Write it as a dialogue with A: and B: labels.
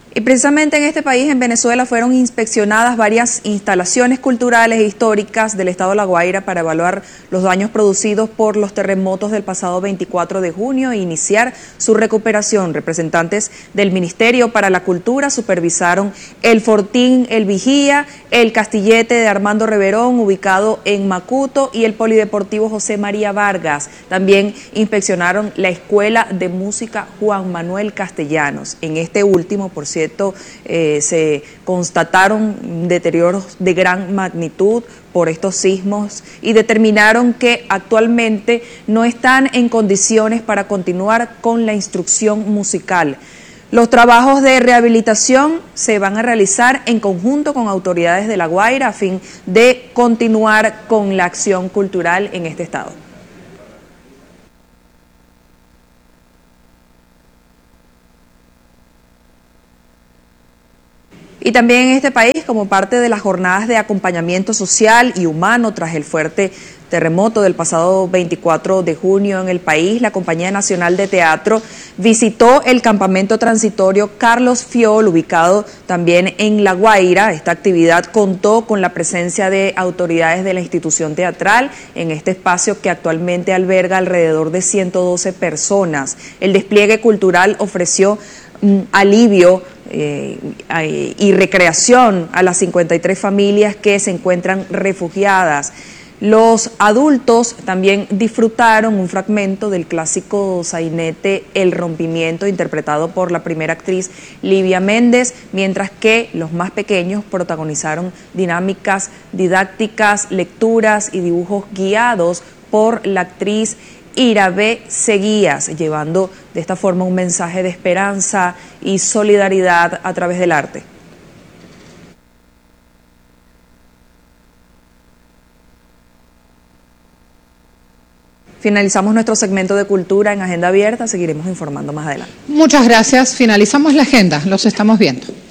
A: Y precisamente en este país, en Venezuela, fueron inspeccionadas varias instalaciones culturales e históricas del estado de La Guaira para evaluar los daños producidos por los terremotos del pasado 24 de junio e iniciar su recuperación. Representantes del Ministerio para la Cultura supervisaron el Fortín El Vigía, el Castillete de Armando Reverón, ubicado en Macuto, y el Polideportivo José María Vargas. También inspeccionaron la Escuela de Música Juan Manuel Castellanos. En este último, por cierto, se constataron deterioros de gran magnitud por estos sismos y determinaron que actualmente no están en condiciones para continuar con la instrucción musical. Los trabajos de rehabilitación se van a realizar en conjunto con autoridades de La Guaira a fin de continuar con la acción cultural en este estado. Y también en este país, como parte de las jornadas de acompañamiento social y humano tras el fuerte terremoto del pasado 24 de junio en el país, la Compañía Nacional de Teatro visitó el campamento transitorio Carlos Fiol, ubicado también en La Guaira. Esta actividad contó con la presencia de autoridades de la institución teatral en este espacio que actualmente alberga alrededor de 112 personas. El despliegue cultural ofreció alivio y recreación a las 53 familias que se encuentran refugiadas. Los adultos también disfrutaron un fragmento del clásico sainete El Rompimiento, interpretado por la primera actriz Livia Méndez, mientras que los más pequeños protagonizaron dinámicas didácticas, lecturas y dibujos guiados por la actriz Irabé Seguías, llevando de esta forma un mensaje de esperanza y solidaridad a través del arte. Finalizamos nuestro segmento de cultura en Agenda Abierta, seguiremos informando más adelante.
B: Muchas gracias, finalizamos la agenda, los estamos viendo.